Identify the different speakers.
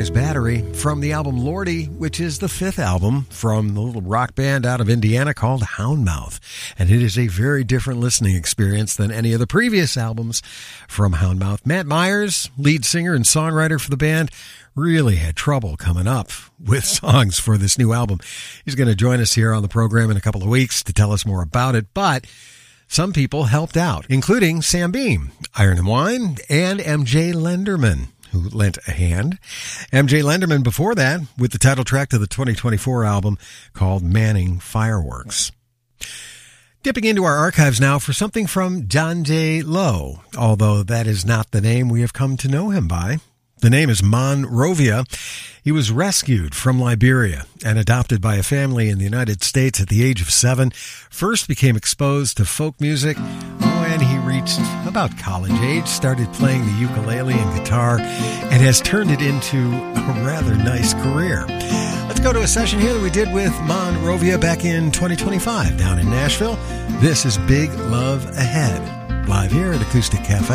Speaker 1: is Battery from the album Lordy, which is the fifth album from the little rock band out of Indiana called Houndmouth. And it is a very different listening experience than any of the previous albums from Houndmouth. Matt Myers, lead singer and songwriter for the band, really had trouble coming up with songs for this new album. He's going to join us here on the program in a couple of weeks to tell us more about it, but some people helped out, including Sam Beam, Iron and Wine, and MJ Lenderman, who lent a hand. MJ Lenderman before that with the title track to the 2024 album called Manning Fireworks. Dipping into our archives now for something from Dande Lowe, although that is not the name we have come to know him by. The name is Monrovia. He was rescued from Liberia and adopted by a family in the United States at the age of 7. First became exposed to folk music when he reached about college age, started playing the ukulele and guitar, and has turned it into a rather nice career. Let's go to a session here that we did with Monrovia back in 2025 down in Nashville. This is Big Love Ahead, live here at Acoustic Cafe.